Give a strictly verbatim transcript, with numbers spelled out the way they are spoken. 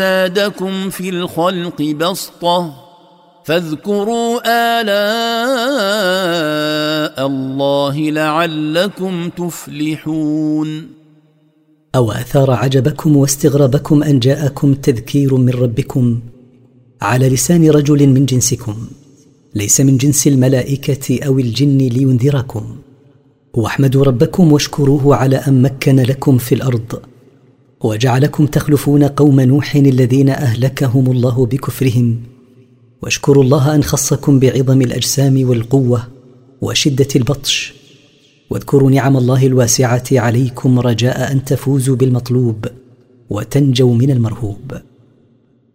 زادكم في الخلق بسطة فاذكروا آلاء الله لعلكم تفلحون. أو أثار عجبكم واستغرابكم أن جاءكم تذكير من ربكم على لسان رجل من جنسكم ليس من جنس الملائكة أو الجن لينذركم، واحمدوا ربكم واشكروه على أن مكن لكم في الأرض وجعلكم تخلفون قوم نوح الذين أهلكهم الله بكفرهم، واشكروا الله أن خصكم بعظم الأجسام والقوة وشدة البطش، واذكروا نعم الله الواسعة عليكم رجاء أن تفوزوا بالمطلوب وتنجوا من المرهوب.